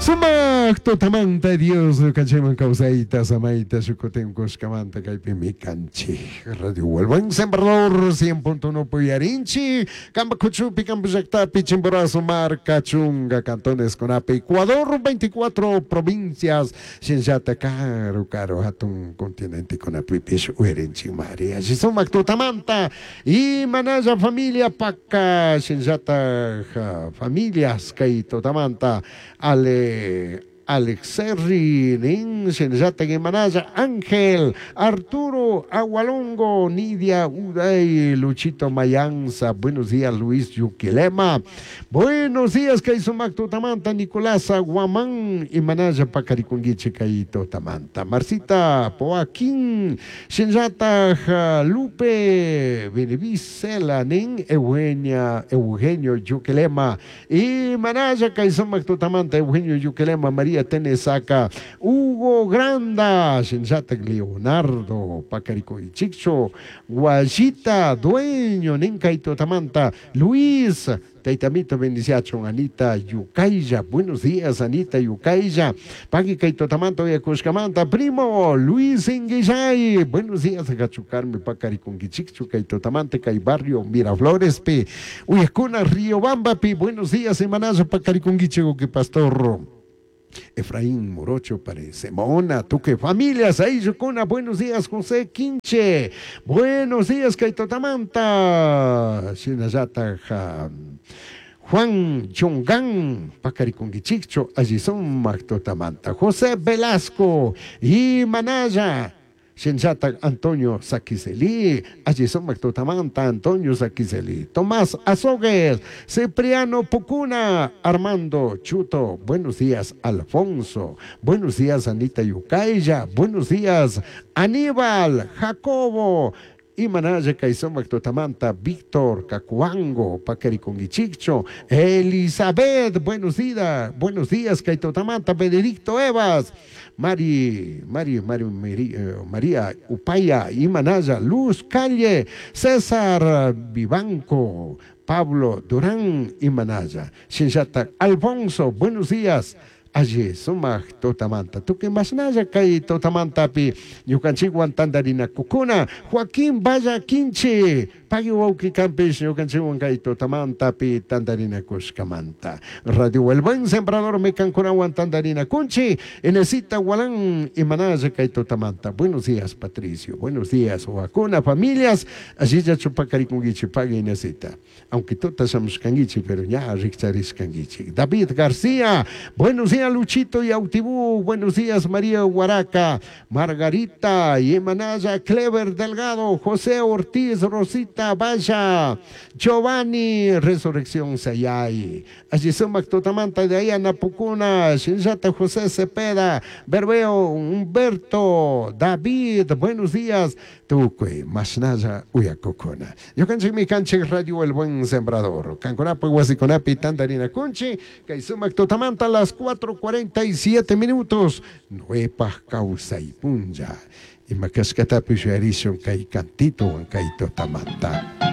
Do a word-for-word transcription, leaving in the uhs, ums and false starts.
Sumak totamanta Dios cancheman causaita samaita sucoten coscamanta caipimi canchi Radio El Buen Sembrador cien punto uno Puyarinchi Cambacuchupi Cambuchactapi Chimborazo Mar Cachunga Cantones Conape Ecuador veinticuatro provincias Shinjata Caro Caro Hatun Continente Conapi Pish Uerinchi Maria Sumak totamanta y Manaya Familia Paca Shinjata Familias Kai totamanta Ale Alexerri, Nin, Shenjata Guimanaya, Ángel, Arturo, Agualongo, Nidia, Uday, Luchito Mayanza, buenos días, Luis Yuquilema, buenos días, Kaisumak Totamanta, Nicolás Aguamán, y Manaya Pacariconguiche, Caito Tamanta, Marcita Poaquín, Shenjata Lupe, Benevicela, Nin, Eugenia, Eugenio Yuquilema, y Manaya Kaisumak Totamanta, Eugenio Yuquilema, María Tenesaca, Hugo Granda, Sensata Leonardo, Pacarico y Chicho, Guayita, Dueño, Nencaito Tamanta, Luis, Taitamito Bendiciacho, Anita Yucaya, buenos días, Anita Yucaya, Paqui Caito Tamanta, Cuscamanta, primo, Luis Enguillay, buenos días, Gachucarme, Pacarico y Chicho, Caito Tamante, Cay Barrio, Miraflores, P, Uyacuna, Riobamba, P, buenos días, Semanazo, Pacarico y Chicho, que pastor. Efraín Morocho parece. Mona, tú que familias ahí, Yucuna. Buenos días, José Quinche. Buenos días, Caitotamanta. Shinayata, Juan Chongán, Pacariconguichicho, allí son Mactotamanta. José Velasco y Manaya. Shenjata Antonio Saquiceli, allí son Mactotamanta, Antonio Saquiceli, Tomás Azogues, Cipriano Pucuna, Armando Chuto, buenos días Alfonso, buenos días Anita Yucaya, buenos días Aníbal, Jacobo, y Manaya Caizón Mactotamanta, Víctor Cacuango, Pacariconguichicho, Elizabeth, buenos días, buenos días Caitotamanta, Benedicto Evas, Mari, Mari, Mari, Mari, María Upaya, Imanaya, Luz Calle, César Vivanco, Pablo Durán, Imanaya, Shinjata Alfonso, buenos días. Allí, Sumak Totamanta, tú que más naya caí Totamanta, pi, Yucanchiguan Tandarina Cucuna, Joaquín Vaya Quinche, Pagiwauki Campes, Yucanchiguan caí Totamanta, pi, Tandarina Cuscamanta, Radio El Buen Sembrador, Mecancunawan Tandarina Cunchi, Enesita Gualán, y Manaya caí Totamanta. Buenos días, Patricio, buenos días, Joacuna, familias, allí ya Chupacaricungichi, Paga Enesita, aunque todas somos canguichi, pero ya Rixaris canguichi. David García, buenos días. Luchito y Autibú, buenos días María Huaraca, Margarita y Emanaya, Clever Delgado, José Ortiz, Rosita Vaya, Giovanni, Resurrección Sayay, allí son Mactotamanta de Ayana Pucuna, Shinjata José Cepeda, Berbeo, Humberto, David, buenos días, Tuque, Masnaya, Uyacocona. Yo canché mi canche Radio El Buen Sembrador, Canconapo, Huasiconapi, Tandarina Conchi, que hizo Mactotamanta a las cuatro cuarenta y siete minutos, Nuepa Causa y Punja, y Macascatapi Shuarishon Kai Cantito, Kaito Tamanta.